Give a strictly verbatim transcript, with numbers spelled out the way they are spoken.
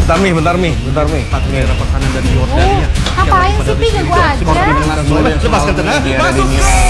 Bentar Mi, bentar Mi, bentar Mi. Daerah pertahanan dari Yordania. Ngapain sih, Pi? Gak gua aja. Lepaskan tenang. Masuk.